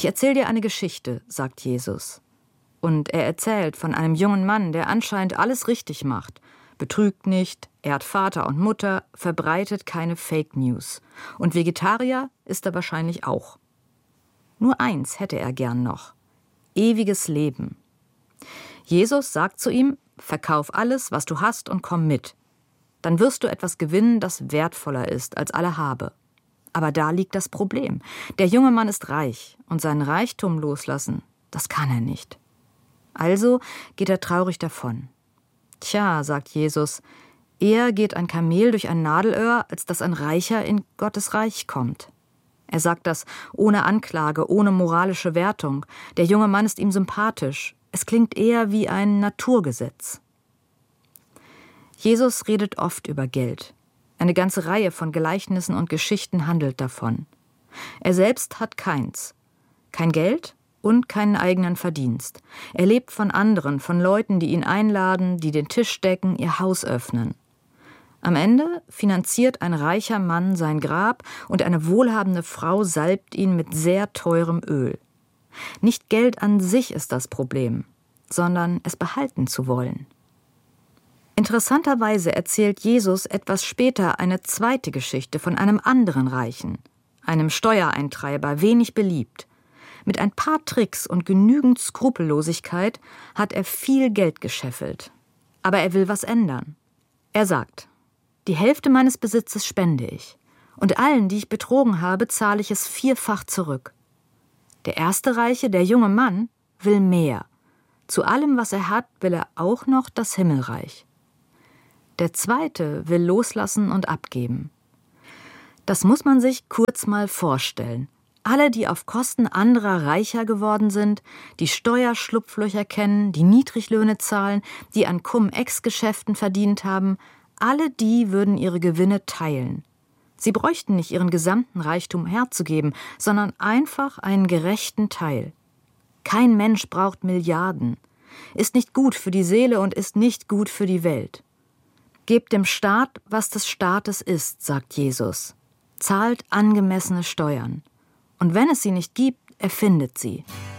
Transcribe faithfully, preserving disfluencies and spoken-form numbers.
Ich erzähle dir eine Geschichte, sagt Jesus. Und er erzählt von einem jungen Mann, der anscheinend alles richtig macht. Betrügt nicht, ehrt Vater und Mutter, verbreitet keine Fake News. Und Vegetarier ist er wahrscheinlich auch. Nur eins hätte er gern noch: ewiges Leben. Jesus sagt zu ihm: Verkauf alles, was du hast, und komm mit. Dann wirst du etwas gewinnen, das wertvoller ist als alle Habe. Aber da liegt das Problem. Der junge Mann ist reich und seinen Reichtum loslassen, das kann er nicht. Also geht er traurig davon. Tja, sagt Jesus, eher geht ein Kamel durch ein Nadelöhr, als dass ein Reicher in Gottes Reich kommt. Er sagt das ohne Anklage, ohne moralische Wertung. Der junge Mann ist ihm sympathisch. Es klingt eher wie ein Naturgesetz. Jesus redet oft über Geld. Eine ganze Reihe von Gleichnissen und Geschichten handelt davon. Er selbst hat keins. Kein Geld und keinen eigenen Verdienst. Er lebt von anderen, von Leuten, die ihn einladen, die den Tisch decken, ihr Haus öffnen. Am Ende finanziert ein reicher Mann sein Grab und eine wohlhabende Frau salbt ihn mit sehr teurem Öl. Nicht Geld an sich ist das Problem, sondern es behalten zu wollen. Interessanterweise erzählt Jesus etwas später eine zweite Geschichte von einem anderen Reichen, einem Steuereintreiber, wenig beliebt. Mit ein paar Tricks und genügend Skrupellosigkeit hat er viel Geld gescheffelt. Aber er will was ändern. Er sagt: Die Hälfte meines Besitzes spende ich, und allen, die ich betrogen habe, zahle ich es vierfach zurück. Der erste Reiche, der junge Mann, will mehr. Zu allem, was er hat, will er auch noch das Himmelreich. Der zweite will loslassen und abgeben. Das muss man sich kurz mal vorstellen. Alle, die auf Kosten anderer reicher geworden sind, die Steuerschlupflöcher kennen, die Niedriglöhne zahlen, die an Cum-Ex-Geschäften verdient haben, alle die würden ihre Gewinne teilen. Sie bräuchten nicht ihren gesamten Reichtum herzugeben, sondern einfach einen gerechten Teil. Kein Mensch braucht Milliarden, ist nicht gut für die Seele und ist nicht gut für die Welt. Gebt dem Staat, was des Staates ist, sagt Jesus. Zahlt angemessene Steuern. Und wenn es sie nicht gibt, erfindet sie.